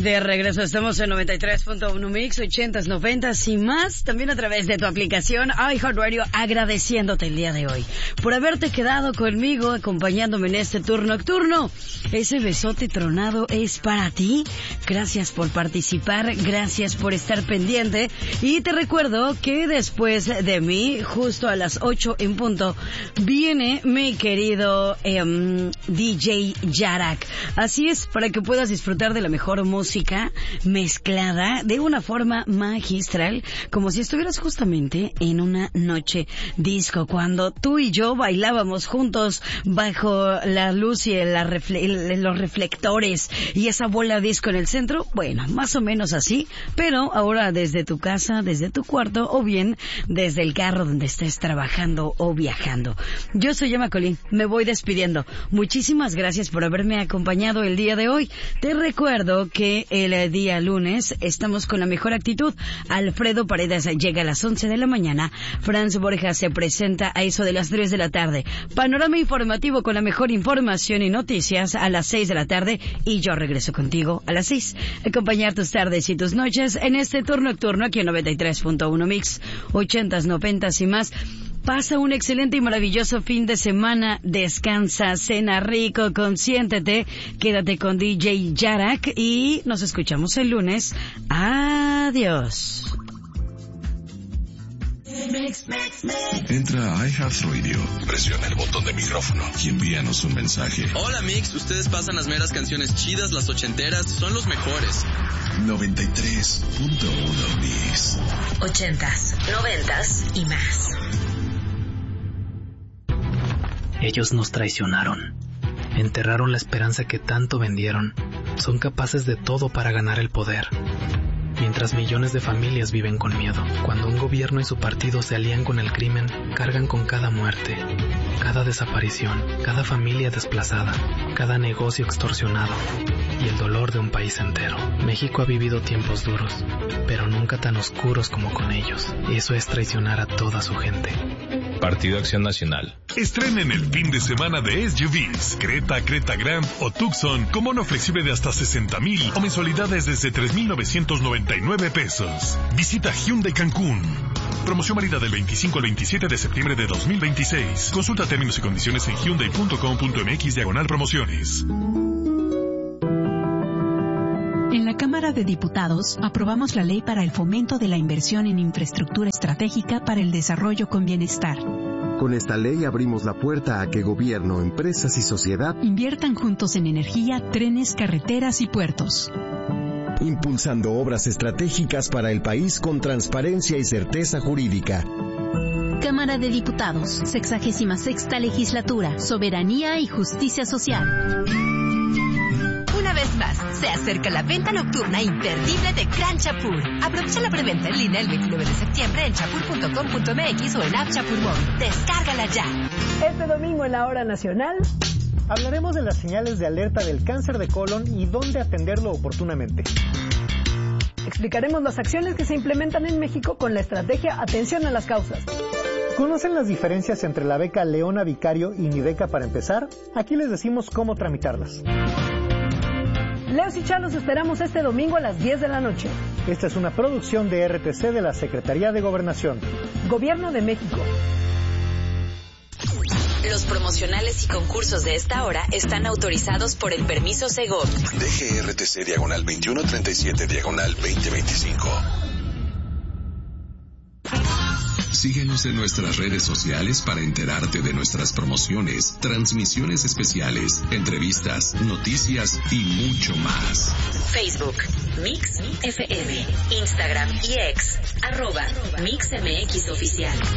De regreso estamos en 93.1 Mix, 80s, 90s y más, también a través de tu aplicación iHeartRadio, agradeciéndote el día de hoy por haberte quedado conmigo, acompañándome en este tour nocturno. Ese besote tronado es para ti. Gracias por participar, gracias por estar pendiente, y te recuerdo que después de mí, justo a las 8 en punto, viene mi querido DJ Yarak. Así es, para que puedas disfrutar de la mejor música mezclada de una forma magistral, como si estuvieras justamente en una noche disco, cuando tú y yo bailábamos juntos bajo la luz y los reflectores y esa bola disco en el centro. Bueno, más o menos así, pero ahora desde tu casa, desde tu cuarto, o bien desde el carro donde estés trabajando o viajando. Yo soy Emma Colín, me voy despidiendo. Muchísimas gracias por haberme acompañado el día de hoy. Te recuerdo que el día lunes estamos con la mejor actitud. Alfredo Paredes llega a las 11 de la mañana. Franz Borja se presenta a eso de las 3 de la tarde. Panorama informativo con la mejor información y noticias a las 6 de la tarde. Y yo regreso contigo a las 6. Acompañar tus tardes y tus noches en este tour nocturno aquí en 93.1 Mix, 80s, 90s y más. Pasa un excelente y maravilloso fin de semana. Descansa, cena rico, consiéntete. Quédate con DJ Yarak y nos escuchamos el lunes. Adiós. Entra a iHeartRadio, presiona el botón de micrófono y envíanos un mensaje. Hola Mix, ustedes pasan las meras canciones chidas, las ochenteras, son los mejores. 93.1 Mix. 80s, 90s y más. Ellos nos traicionaron. Enterraron la esperanza que tanto vendieron. Son capaces de todo para ganar el poder. Mientras millones de familias viven con miedo. Cuando un gobierno y su partido se alían con el crimen, cargan con cada muerte, cada desaparición, cada familia desplazada, cada negocio extorsionado y el dolor de un país entero. México ha vivido tiempos duros, pero nunca tan oscuros como con ellos. Y eso es traicionar a toda su gente. Partido Acción Nacional. Estrenen el fin de semana de SUVs, Creta, Creta Grand o Tucson con bono flexible de hasta 60,000 o mensualidades desde 3,999 pesos. Visita Hyundai Cancún. Promoción válida del 25 al 27 de septiembre de 2026. Consulta términos y condiciones en hyundai.com.mx/promociones. En la Cámara de Diputados aprobamos la Ley para el Fomento de la Inversión en Infraestructura Estratégica para el Desarrollo con Bienestar. Con esta ley abrimos la puerta a que gobierno, empresas y sociedad inviertan juntos en energía, trenes, carreteras y puertos. Impulsando obras estratégicas para el país con transparencia y certeza jurídica. Cámara de Diputados, 66ª Legislatura, Soberanía y Justicia Social. Una vez más, se acerca la venta nocturna imperdible de Gran Chapur. Aprovecha la preventa en línea el 29 de septiembre en chapur.com.mx o en App Chapur Móvil. Descárgala ya. Este domingo en la Hora Nacional hablaremos de las señales de alerta del cáncer de colon y dónde atenderlo oportunamente. Explicaremos las acciones que se implementan en México con la estrategia Atención a las Causas. ¿Conocen las diferencias entre la beca Leona Vicario y Mi Beca para empezar? Aquí les decimos cómo tramitarlas. Leos y Chalos esperamos este domingo a las 10 de la noche. Esta es una producción de RTC de la Secretaría de Gobernación. Gobierno de México. Los promocionales y concursos de esta hora están autorizados por el permiso Segov. DGRTC /27/2025. Síguenos en nuestras redes sociales para enterarte de nuestras promociones, transmisiones especiales, entrevistas, noticias y mucho más. Facebook, Mix FM, Instagram y X, @MixMX Oficial.